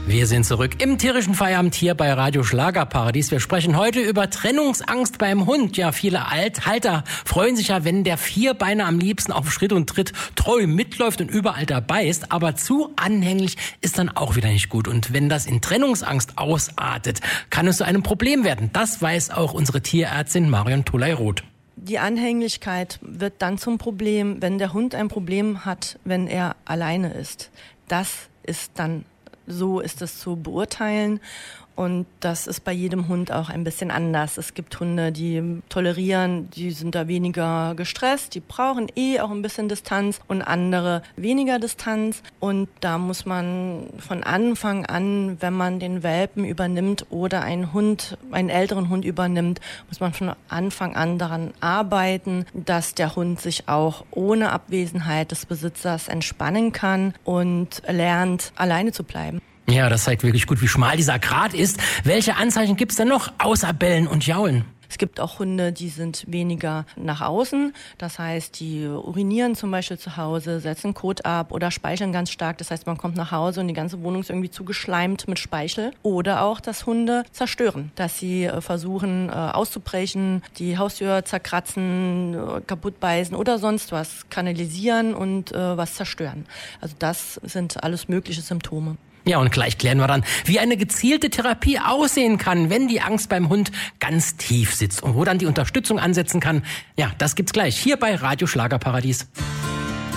Wir sind zurück im tierischen Feierabend hier bei Radio Schlagerparadies. Wir sprechen heute über Trennungsangst beim Hund. Ja, viele Halter freuen sich ja, wenn der Vierbeiner am liebsten auf Schritt und Tritt treu mitläuft und überall dabei ist. Aber zu anhänglich ist dann auch wieder nicht gut. Und wenn das in Trennungsangst ausartet, kann es zu einem Problem werden. Das weiß auch unsere Tierärztin Marion Toley-Roth. Die Anhänglichkeit wird dann zum Problem, wenn der Hund ein Problem hat, wenn er alleine ist. So ist es zu beurteilen und das ist bei jedem Hund auch ein bisschen anders. Es gibt Hunde, die tolerieren, die sind da weniger gestresst, die brauchen auch ein bisschen Distanz und andere weniger Distanz. Und da muss man von Anfang an, wenn man den Welpen übernimmt oder einen älteren Hund übernimmt, muss man von Anfang an daran arbeiten, dass der Hund sich auch ohne Abwesenheit des Besitzers entspannen kann und lernt, alleine zu bleiben. Ja, das zeigt wirklich gut, wie schmal dieser Grat ist. Welche Anzeichen gibt's denn noch außer Bellen und Jaulen? Es gibt auch Hunde, die sind weniger nach außen. Das heißt, die urinieren zum Beispiel zu Hause, setzen Kot ab oder speicheln ganz stark. Das heißt, man kommt nach Hause und die ganze Wohnung ist irgendwie zugeschleimt mit Speichel. Oder auch, dass Hunde zerstören, dass sie versuchen auszubrechen, die Haustür zerkratzen, kaputt beißen oder sonst was, kanalisieren und was zerstören. Also das sind alles mögliche Symptome. Ja, und gleich klären wir dann, wie eine gezielte Therapie aussehen kann, wenn die Angst beim Hund ganz tief sitzt und wo dann die Unterstützung ansetzen kann. Ja, das gibt's gleich hier bei Radio Schlagerparadies.